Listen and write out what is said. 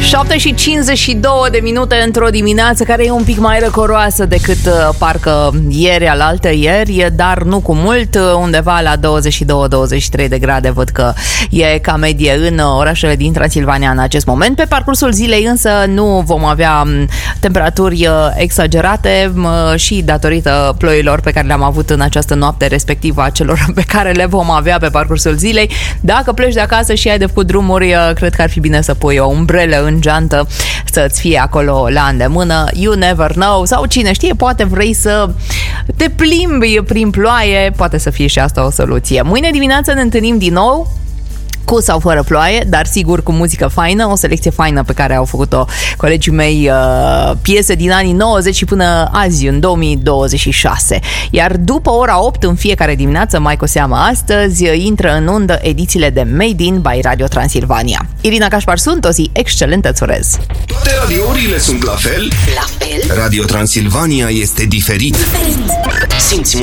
7:52 într-o dimineață care e un pic mai răcoroasă decât parcă ieri, alaltăieri, dar nu cu mult, undeva la 22-23 de grade văd că e ca medie în orașele din Transilvania în acest moment. Pe parcursul zilei însă nu vom avea temperaturi exagerate și datorită ploilor pe care le-am avut în această noapte, respectiv a celor pe care le vom avea pe parcursul zilei. Dacă pleci de acasă și ai de făcut drumuri, cred că ar fi bine să pui o umbrelă în geantă să-ți fie acolo la îndemână. You never know. Sau cine știe, poate vrei să te plimbi prin ploaie, poate să fie și asta o soluție. Mâine dimineață ne întâlnim din nou, cu sau fără ploaie, dar sigur cu muzică faină, o selecție faină pe care au făcut-o colegii mei, piese din anii 90 și până azi, în 2026. Iar după ora 8, în fiecare dimineață, mai cu seamă astăzi, intră în undă edițiile de Made in by Radio Transilvania. Irina Cașpar sunt, o zi excelentă îți urez! Toate radiourile sunt la fel? La fel? Radio Transilvania este diferit. Simți